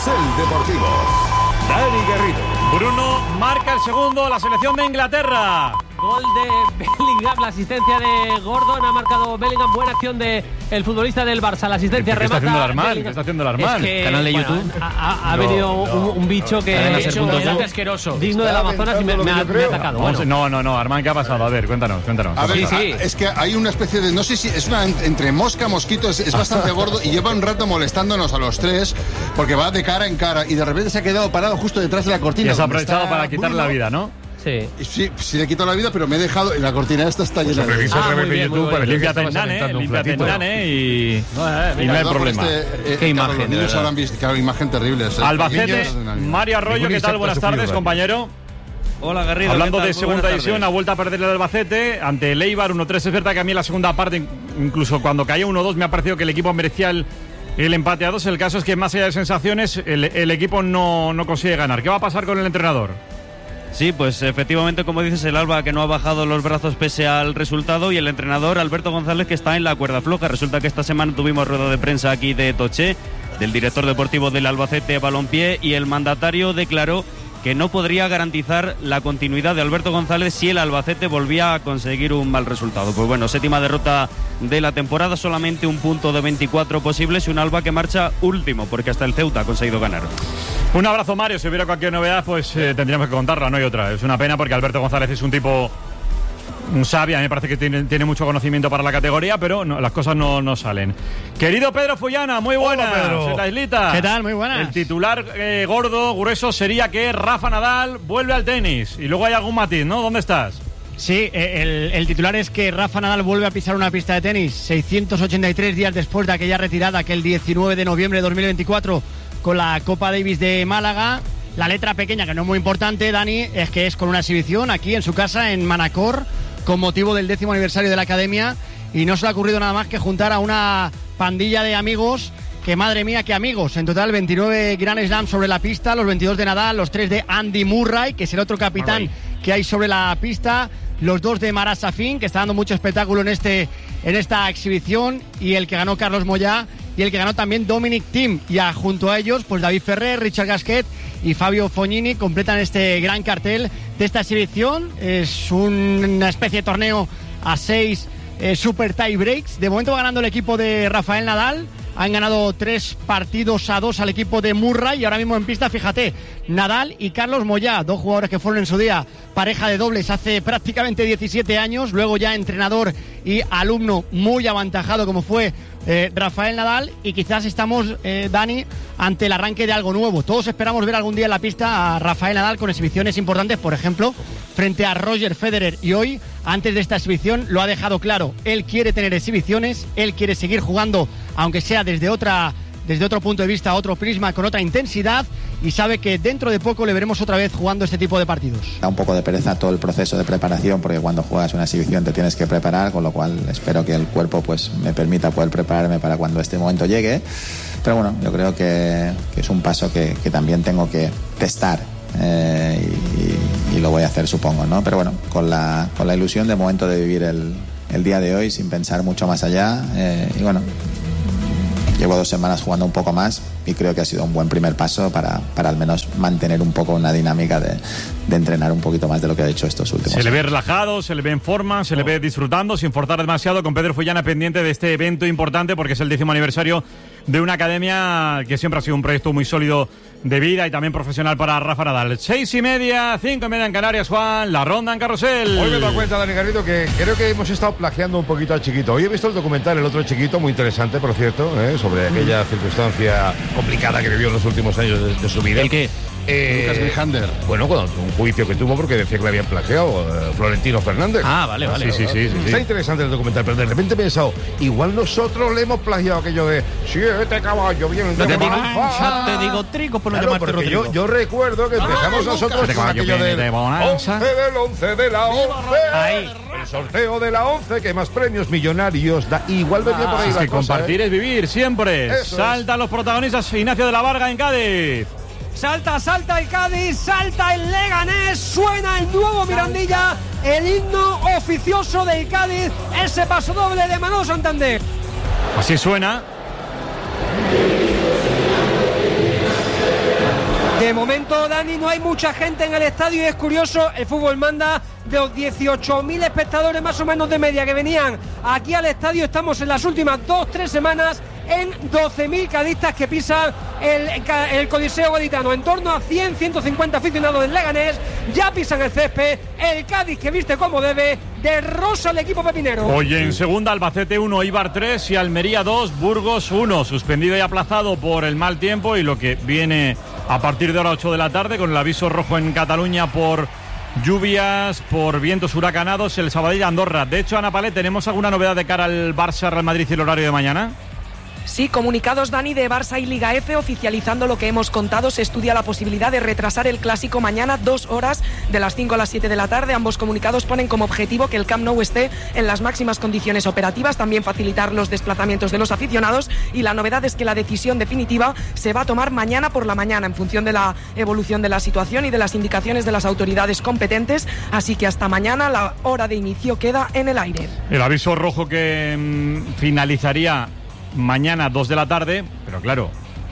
Carrusel Deportivo. Dani Garrido. Bruno marca el segundo, la selección de Inglaterra. Gol de Bellingham, la asistencia de Gordon, ha marcado Bellingham, buena acción de el futbolista del Barça, la asistencia remata. Está haciendo Armán. Es que, canal de bueno, YouTube. Ha venido un bicho que es asqueroso, digno del Amazonas y me ha atacado. Bueno. No, Armán, ¿qué ha pasado? A ver, cuéntanos. A ver, Sí. es que hay una especie de, no sé si es una entre mosca, mosquito, es bastante gordo y lleva un rato molestándonos a los tres porque va de cara en cara y de repente se ha quedado parado justo detrás de la cortina. Y has aprovechado para quitarle la vida, ¿no? Sí, le quito la vida, pero me he dejado. La cortina esta está llena de. Límpiate en Nane y no hay problema. Qué imagen. Claro, imagen terrible. Albacete, Mario Arroyo, ¿qué tal? Buenas tardes, compañero. Hola, Garrido. Hablando de segunda división, ha vuelto a perder el Albacete ante el Eibar 1-3. Es verdad que a mí en la segunda parte, incluso cuando caía 1-2, me ha parecido que el equipo merecía el empate a 2. El caso es que más allá de sensaciones, el equipo no consigue ganar. ¿Qué va a pasar con el entrenador? Sí, pues efectivamente, como dices, el Alba que no ha bajado los brazos pese al resultado, y el entrenador Alberto González que está en la cuerda floja. Resulta que esta semana tuvimos rueda de prensa aquí de Toché, del director deportivo del Albacete Balompié, y el mandatario declaró que no podría garantizar la continuidad de Alberto González si el Albacete volvía a conseguir un mal resultado. Pues bueno, séptima derrota de la temporada, solamente un punto de 24 posibles y un Alba que marcha último porque hasta el Ceuta ha conseguido ganar. Un abrazo, Mario. Si hubiera cualquier novedad, pues tendríamos que contarla, no hay otra. Es una pena porque Alberto González es un tipo sabio, a mí me parece que tiene mucho conocimiento para la categoría, pero no, las cosas no salen. Querido Pedro Fullana, muy buenas. En la islita. ¿Qué tal? Muy buenas. El titular gordo, grueso, sería que Rafa Nadal vuelve al tenis. Y luego hay algún matiz, ¿no? ¿Dónde estás? Sí, el titular es que Rafa Nadal vuelve a pisar una pista de tenis 683 días después de aquella retirada, aquel 19 de noviembre de 2024 con la Copa Davis de Málaga. La letra pequeña, que no es muy importante, Dani, es que es con una exhibición aquí en su casa en Manacor, con motivo del 10º aniversario de la Academia, y no se le ha ocurrido nada más que juntar a una pandilla de amigos, que madre mía, qué amigos. En total 29 Grand Slams sobre la pista, los 22 de Nadal, los 3 de Andy Murray, que es el otro capitán que hay sobre la pista, los 2 de Marat Safin, que está dando mucho espectáculo en esta exhibición, y el que ganó Carlos Moyá, y el que ganó también Dominic Thiem, y junto a ellos pues David Ferrer, Richard Gasquet y Fabio Fognini completan este gran cartel de esta exhibición. Es una especie de torneo a 6 super tie breaks. De momento va ganando el equipo de Rafael Nadal. Han ganado 3 partidos a 2 al equipo de Murray, y ahora mismo en pista, fíjate, Nadal y Carlos Moyá, 2 jugadores que fueron en su día pareja de dobles hace prácticamente 17 años, luego ya entrenador y alumno muy aventajado como fue Rafael Nadal, y quizás estamos, Dani, ante el arranque de algo nuevo. Todos esperamos ver algún día en la pista a Rafael Nadal con exhibiciones importantes, por ejemplo, frente a Roger Federer, y hoy, antes de esta exhibición, lo ha dejado claro. Él quiere tener exhibiciones, él quiere seguir jugando, aunque sea desde otro punto de vista, otro prisma, con otra intensidad, y sabe que dentro de poco le veremos otra vez jugando este tipo de partidos. Da un poco de pereza todo el proceso de preparación, porque cuando juegas una exhibición te tienes que preparar, con lo cual espero que el cuerpo pues me permita poder prepararme para cuando este momento llegue. Pero bueno, yo creo que es un paso que también tengo que testar, y lo voy a hacer, supongo, ¿no? Pero bueno, con la ilusión de momento de vivir el día de hoy sin pensar mucho más allá, y bueno, llevo 2 semanas jugando un poco más y creo que ha sido un buen primer paso para al menos mantener un poco una dinámica de entrenar un poquito más de lo que he hecho estos últimos años. Se le ve relajado, se le ve en forma, se le ve disfrutando, sin forzar demasiado, con Pedro Fullana pendiente de este evento importante porque es el 10º aniversario de una academia que siempre ha sido un proyecto muy sólido de vida y también profesional para Rafa Nadal. 6:30, 5:30 en Canarias, Juan, la ronda en Carrusel. Hoy me he dado cuenta, Dani Garrido, que creo que hemos estado plagiando un poquito al Chiquito. Hoy he visto el documental El otro Chiquito, muy interesante, por cierto, sobre aquella circunstancia complicada que vivió en los últimos años de su vida. ¿El qué? Lucas Grijander. Bueno, un juicio que tuvo porque decía que le habían plagiado Florentino Fernández. Ah, vale. Sí. Está interesante el documental, pero de repente he pensado, igual nosotros le hemos plagiado aquello de 7 caballos bien de ya te digo trigo por no llamarte Rodrigo. Yo recuerdo que empezamos nosotros con aquello del 11 del 11 de la 11. Ahí. El sorteo de la 11 que más premios millonarios da. Igual venía por ahí es la que cosa, compartir es vivir, siempre. Eso Saltan los protagonistas. Ignacio de la Varga en Cádiz. Salta el Cádiz, salta el Leganés, suena el nuevo Mirandilla, el himno oficioso del Cádiz, ese paso doble de Manolo Santander. Así suena. momento, Dani, no hay mucha gente en el estadio y es curioso, el fútbol manda. De los 18.000 espectadores más o menos de media que venían aquí al estadio, estamos en las últimas 2-3 semanas en 12.000 cadistas que pisan el Coliseo Gaditano. En torno a 100-150 aficionados del Leganés ya pisan el césped. El Cádiz, que viste como debe, de rosa al equipo pepinero. Hoy en segunda, Albacete 1, Eibar 3 y Almería 2, Burgos 1. Suspendido y aplazado por el mal tiempo y lo que viene a partir de ahora 8 de la tarde con el aviso rojo en Cataluña por lluvias, por vientos huracanados, el Sabadell Andorra. De hecho, Ana Palé, ¿tenemos alguna novedad de cara al Barça, Real Madrid y el horario de mañana? Sí, comunicados, Dani, de Barça y Liga F oficializando lo que hemos contado. Se estudia la posibilidad de retrasar el clásico mañana 2 horas, de las 5 a las 7 de la tarde. Ambos comunicados ponen como objetivo que el Camp Nou esté en las máximas condiciones operativas, también facilitar los desplazamientos de los aficionados, y la novedad es que la decisión definitiva se va a tomar mañana por la mañana en función de la evolución de la situación y de las indicaciones de las autoridades competentes, así que hasta mañana la hora de inicio queda en el aire. El aviso rojo que finalizaría mañana 2 de la tarde, pero claro,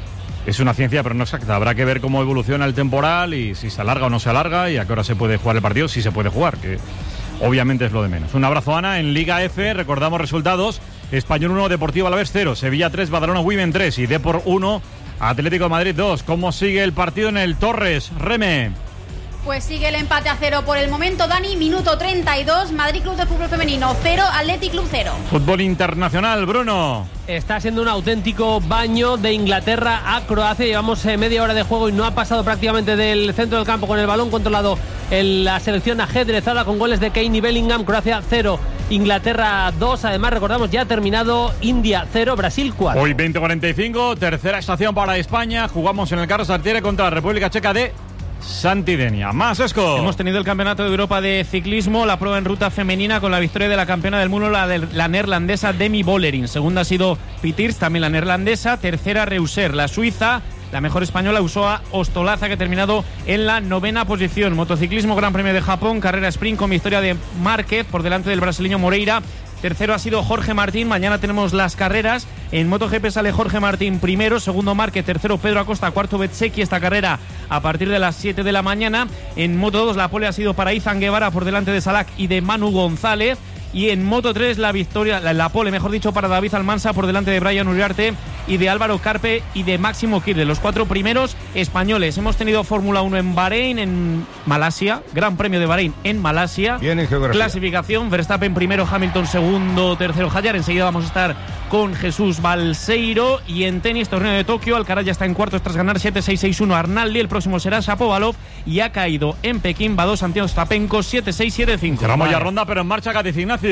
es una ciencia pero no exacta. Habrá que ver cómo evoluciona el temporal y si se alarga o no se alarga y a qué hora se puede jugar el partido, si se puede jugar, que obviamente es lo de menos. Un abrazo, Ana. En Liga F recordamos resultados: Español 1, Deportivo Alavés 0, Sevilla 3, Badalona Women 3 y Depor 1, Atlético de Madrid 2. ¿Cómo sigue el partido en el Torres, Reme? Pues sigue el empate a 0 por el momento, Dani. Minuto 32, Madrid Club de Fútbol Femenino 0, Athletic Club 0. Fútbol internacional, Bruno. Está siendo un auténtico baño de Inglaterra a Croacia. Llevamos media hora de juego y no ha pasado prácticamente del centro del campo con el balón controlado la selección ajedrezada con goles de Kane y Bellingham. Croacia 0, Inglaterra 2. Además, recordamos, ya ha terminado India 0, Brasil 4. Hoy 20:45, tercera estación para España. Jugamos en el Carlos Tartiere contra la República Checa de Santidenia. Más, Esco. Hemos tenido el Campeonato de Europa de Ciclismo, la prueba en ruta femenina con la victoria de la campeona del mundo, la neerlandesa Demi Vollering. Segunda ha sido Pitirs, también la neerlandesa. Tercera, Reuser, la suiza. La mejor española, Usoa Ostolaza, que ha terminado en la 9ª posición. Motociclismo, Gran Premio de Japón, carrera sprint con victoria de Márquez por delante del brasileño Moreira. Tercero ha sido Jorge Martín. Mañana tenemos las carreras. En MotoGP sale Jorge Martín primero, segundo Márquez, tercero Pedro Acosta, cuarto Bezzecchi. Esta carrera a partir de las 7 de la mañana. En Moto2 la pole ha sido para Izan Guevara por delante de Salak y de Manu González. Y en Moto3 la victoria, la pole, mejor dicho, para David Almansa por delante de Brian Uriarte y de Álvaro Carpe y de Máximo Kirle, los 4 primeros españoles. Hemos tenido Fórmula 1 en Bahrein, en Malasia, Gran Premio de Bahrein en Malasia. Bien en geografía. Clasificación: Verstappen primero, Hamilton segundo, tercero Hayar. Enseguida vamos a estar con Jesús Balseiro. Y en tenis, torneo de Tokio, Alcaraz ya está en cuartos tras ganar 7-6-6-1 a Arnaldi. El próximo será Shapovalov y ha caído en Pekín Bados Santiago Stapenko 7-6-7-5. Cerramos ya ronda, pero en marcha Cádiz, Ignacio.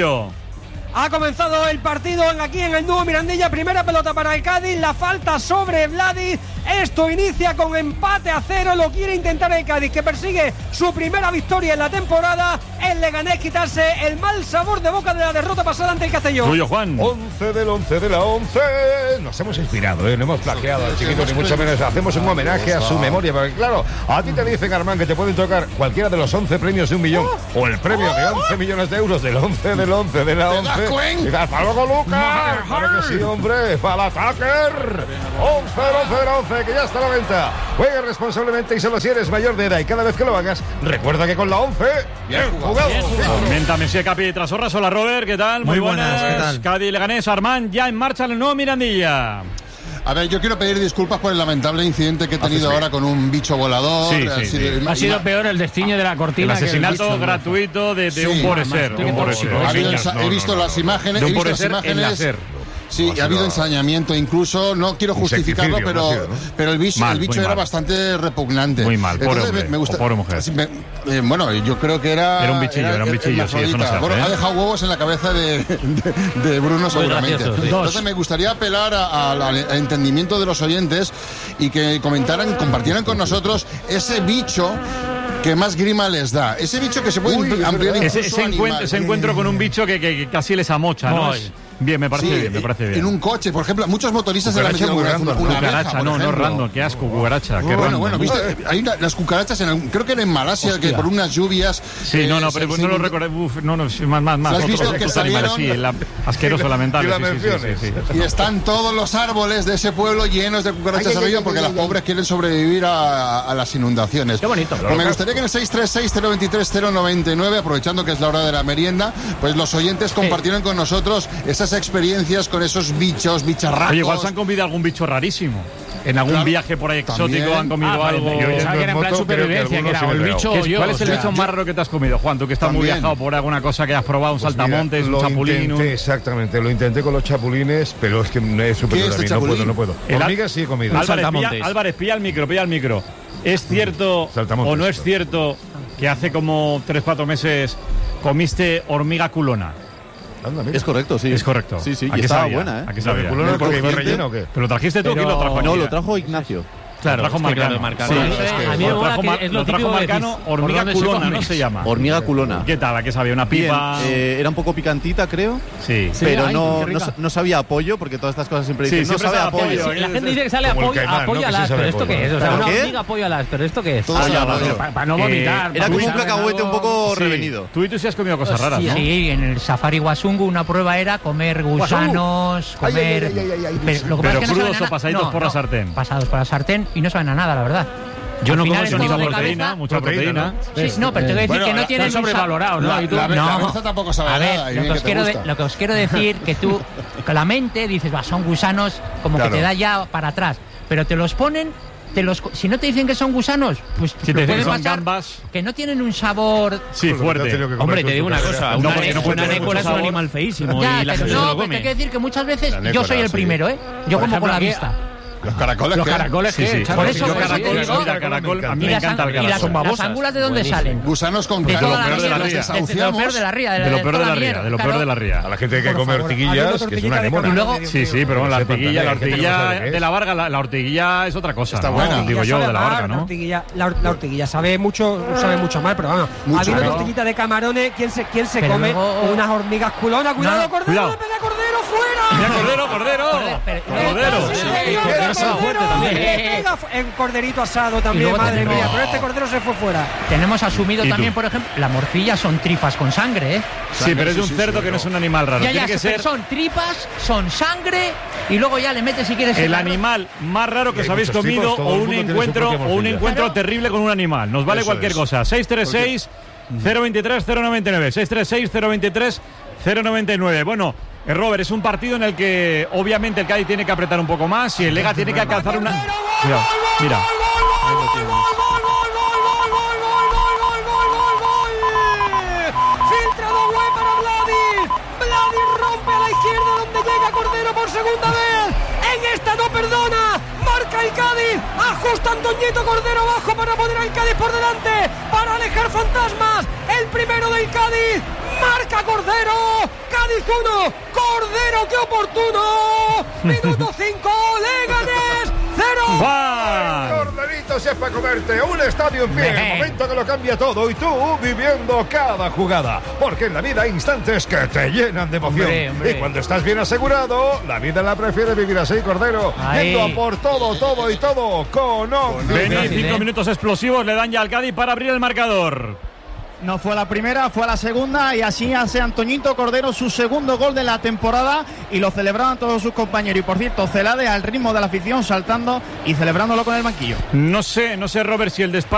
Ha comenzado el partido aquí en el nuevo Mirandilla. Primera pelota para el Cádiz, la falta sobre Vladi. Esto inicia con empate a 0. Lo quiere intentar el Cádiz, que persigue su primera victoria en la temporada. El Leganés quitarse el mal sabor de boca de la derrota pasada ante el Castellón. Tuyo, Juan. 11 del 11 de la 11. Nos hemos inspirado, no hemos plagiado al chiquito, ni mucho menos. Hacemos un homenaje a su memoria, porque claro, a ti te dicen, Armán, que te pueden tocar cualquiera de los 11 premios de 1 millón o el premio de 11 millones de euros del 11 del 11 de la 11. ¡Hasta luego, Lucas! ¡Claro que sí, hombre! ¡Para el Attacker! 11 del 11 de la 11, que ya está a la venta. Juega responsablemente y solo si eres mayor de edad. Y cada vez que lo hagas, recuerda que con la 11, bien jugado. Aumenta Messi, Capi, Trasorras. Hola, Robert, ¿qué tal? Muy buenas. ¿Qué tal? Cádiz, Leganés, Armán, ya en marcha en el nuevo Mirandilla. A ver, yo quiero pedir disculpas por el lamentable incidente que he tenido ahora con un bicho volador. Ha sido peor el destiño de la cortina. El asesinato gratuito de un pobre ser. He visto las imágenes. De un pobre ser en láser. Sí, ha habido ensañamiento incluso, no quiero justificarlo, pero el bicho era bastante repugnante. Muy mal, pobre hombre, pobre mujer. Bueno, yo creo que era un bichillo, sí, eso no se hace, bueno, ha dejado huevos en la cabeza de Bruno seguramente. Entonces me gustaría apelar al entendimiento de los oyentes y que compartieran con nosotros ese bicho que más grima les da. Ese bicho que se puede ampliar incluso ese encuentro con un bicho que casi les amocha, ¿no? Bien, me parece bien. En un coche, por ejemplo, muchos motoristas se la meten una abeja, cucaracha, no random, qué asco, cucaracha. Bueno, viste, hay las cucarachas, creo que era en Malasia, que por unas lluvias... Sí, pero no lo recordé, más. ¿Has visto que salieron? Sí, asqueroso, lamentable. Sí. Y están todos los árboles de ese pueblo llenos de cucarachas arriba porque las pobres quieren sobrevivir a las inundaciones. Qué bonito. Pues me gustaría que en el 636-023-099, aprovechando que es la hora de la merienda, pues los oyentes compartieran con nosotros esas experiencias con esos bicharracos. Oye, igual se han comido algún bicho rarísimo. En algún viaje por ahí exótico han comido algo. Yo pensaba que era en plan supervivencia, que era el bicho. ¿Cuál es el bicho más raro que te has comido, Juan? Tú que estás muy viajado por alguna cosa que has probado, un saltamontes, un chapulín. Exactamente, lo intenté con los chapulines, pero es que es superior a mí, no puedo. Hormigas sí he comido. Álvarez, pilla el micro. ¿Es cierto o no es cierto que hace como 3-4 meses comiste hormiga culona? Es correcto, sí. Es correcto. Sí, y estaba buena, ¿eh? ¿A qué sabía? ¿Culona porque iba relleno o qué? ¿Pero lo trajiste tú o quién lo trajo? No, lo trajo Ignacio. Claro, trajo Marcano. Sí, a mí me mola que es lo típico Marcano, hormiga culona, ¿no se llama? Hormiga culona. ¿Qué tal? ¿A qué sabía? ¿Una pipa? Era un poco picantita, creo. Sí. Pero no sabía a pollo, porque todas estas cosas siempre dicen, no sabe a pollo. La gente dice que sale a pollo a las, pero ¿esto qué es? O sea, una hormiga pollo a las, pero ¿esto qué es? Para no vomitar. Era como un cacahuete un poco revenido. Tú sí has comido cosas raras, ¿no? Sí, en el Safari Guasungu una prueba era comer gusanos, comer... Pero crudos o pasaditos por la sartén. Pasados por la sartén y no saben a nada, la verdad. Yo no como mucha proteína. Sí, no, pero te voy a decir que no tienen sobrevalorado, ¿no? La cabeza tampoco sabe nada. A ver, lo que os quiero decir que tú, con la mente dices, son gusanos, como que te da ya para atrás, pero te los ponen, si no te dicen que son gusanos, pues si te puede pasar gambas, que no tienen un sabor fuerte. Hombre, te digo una cosa, una nécora es un animal feísimo y la gente se lo come. Te quiero decir que muchas veces yo soy el primero, yo como con la vista. Los caracoles, sí. Por eso, caracol, a mí me encanta el caracol. Son babosas. ¿Las ángulas de dónde salen? Gusanos con de caracol. De lo peor de la ría. De lo peor de la ría. A la gente que come ortiguillas, que es una anemona. Sí, pero la ortiguilla de la Varga, la ortiguilla es otra cosa. Está buena. Digo yo, de la Varga, ¿no? La ortiguilla sabe mucho mal, pero vamos. Ha habido tortillita de camarones. ¿Quién se come unas hormigas culonas? Cuidado, Cordero, le pega Cordero fuera. Cordero. El corderito asado también, madre mía, pero este cordero se fue fuera. Tenemos asumido también, por ejemplo, la morcilla son tripas con sangre, ¿eh? Sí, pero es de un cerdo que no es un animal raro. Tiene que ser. Son tripas, son sangre y luego ya le metes si quieres. El animal más raro que os habéis comido o un encuentro terrible con un animal. Nos vale cualquier cosa. 636 023 099. 636 023 099. Bueno, Robert, es un partido en el que obviamente el Cádiz tiene que apretar un poco más y el Lega tiene que alcanzar una... Mira. Filtrado Güey para Vladi rompe a la izquierda donde llega Cordero por segunda vez. En esta no perdona. Marca el Cádiz. Ajusta Antoñito Cordero abajo para poner al Cádiz por delante. Para alejar fantasmas. El primero del Cádiz. Marca Cordero. Cádiz 1. Cordero, qué oportuno. Minuto 5. Leganés 0. Corderito se es para comerte. Un estadio en pie. El momento que lo cambia todo. Y tú viviendo cada jugada. Porque en la vida hay instantes que te llenan de emoción. Y cuando estás bien asegurado, la vida la prefiere vivir así, Cordero. Yendo a por todo y todo con 11. Vení, 5 minutos explosivos le dan ya al Cádiz para abrir el marcador. No fue la primera, fue la segunda y así hace Antoñito Cordero su segundo gol de la temporada y lo celebraban todos sus compañeros. Y por cierto, Celade al ritmo de la afición saltando y celebrándolo con el banquillo. No sé, Robert, si el despacho